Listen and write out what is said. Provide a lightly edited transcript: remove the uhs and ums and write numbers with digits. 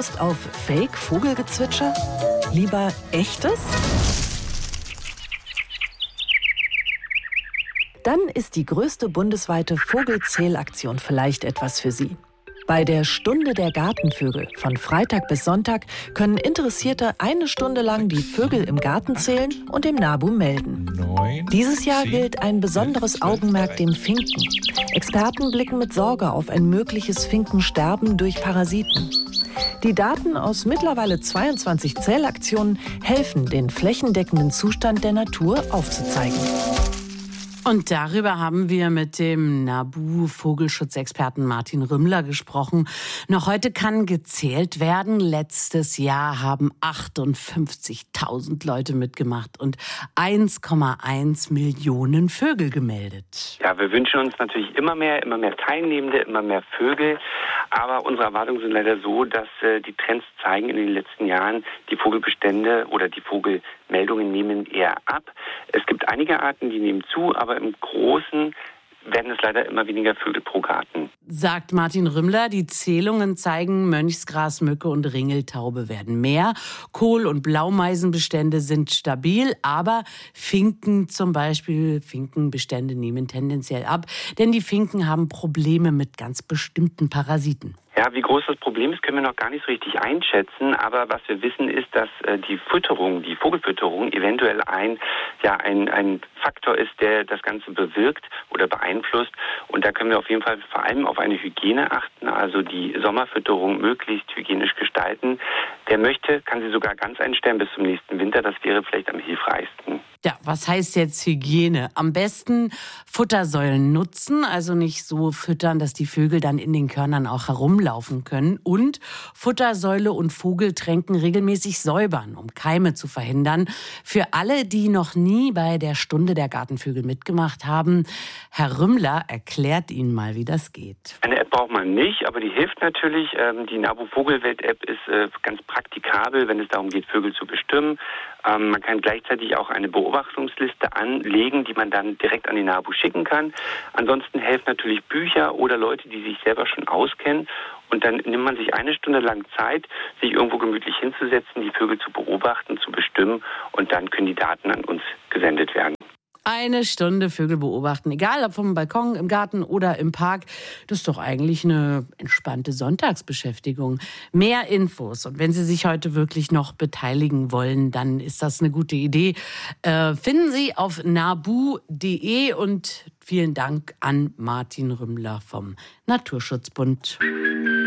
Lust auf Fake-Vogelgezwitscher? Lieber echtes? Dann ist die größte bundesweite Vogelzählaktion vielleicht etwas für Sie. Bei der Stunde der Gartenvögel von Freitag bis Sonntag können Interessierte 1 Stunde lang die Vögel im Garten zählen und dem NABU melden. Dieses Jahr gilt ein besonderes Augenmerk dem Finken. Experten blicken mit Sorge auf ein mögliches Finkensterben durch Parasiten. Die Daten aus mittlerweile 22 Zählaktionen helfen, den flächendeckenden Zustand der Natur aufzuzeigen. Und darüber haben wir mit dem NABU-Vogelschutzexperten Martin Rümmler gesprochen. Noch heute kann gezählt werden. Letztes Jahr haben 58.000 Leute mitgemacht und 1,1 Millionen Vögel gemeldet. Ja, wir wünschen uns natürlich immer mehr Teilnehmende, immer mehr Vögel. Aber unsere Erwartungen sind leider so, dass die Trends zeigen in den letzten Jahren, die Vogelbestände oder die Vogelmeldungen nehmen eher ab. Es gibt einige Arten, die nehmen zu, aber im Großen werden es leider immer weniger Vögel pro Garten. Sagt Martin Rümmler, die Zählungen zeigen, Mönchsgrasmücke und Ringeltaube werden mehr. Kohl- und Blaumeisenbestände sind stabil, aber Finkenbestände nehmen tendenziell ab. Denn die Finken haben Probleme mit ganz bestimmten Parasiten. Ja, wie groß das Problem ist, können wir noch gar nicht so richtig einschätzen. Aber was wir wissen, ist, dass die Vogelfütterung eventuell ein Faktor ist, der das Ganze bewirkt oder beeinflusst. Und da können wir auf jeden Fall vor allem auf eine Hygiene achten, also die Sommerfütterung möglichst hygienisch gestalten. Wer möchte, kann sie sogar ganz einstellen bis zum nächsten Winter. Das wäre vielleicht am hilfreichsten. Ja, was heißt jetzt Hygiene? Am besten Futtersäulen nutzen, also nicht so füttern, dass die Vögel dann in den Körnern auch herumlaufen können. Und Futtersäule und Vogeltränken regelmäßig säubern, um Keime zu verhindern. Für alle, die noch nie bei der Stunde der Gartenvögel mitgemacht haben, Herr Rümmler erklärt Ihnen mal, wie das geht. Eine App braucht man nicht, aber die hilft natürlich. Die NABU Vogelwelt-App ist ganz praktikabel, wenn es darum geht, Vögel zu bestimmen. Man kann gleichzeitig auch eine Beobachtungsliste anlegen, die man dann direkt an die NABU schicken kann. Ansonsten helfen natürlich Bücher oder Leute, die sich selber schon auskennen. Und dann nimmt man sich 1 Stunde lang Zeit, sich irgendwo gemütlich hinzusetzen, die Vögel zu beobachten, zu bestimmen. Und dann können die Daten an uns gesendet werden. 1 Stunde Vögel beobachten, egal ob vom Balkon, im Garten oder im Park. Das ist doch eigentlich eine entspannte Sonntagsbeschäftigung. Mehr Infos und wenn Sie sich heute wirklich noch beteiligen wollen, dann ist das eine gute Idee. Finden Sie auf nabu.de und vielen Dank an Martin Rümmler vom Naturschutzbund.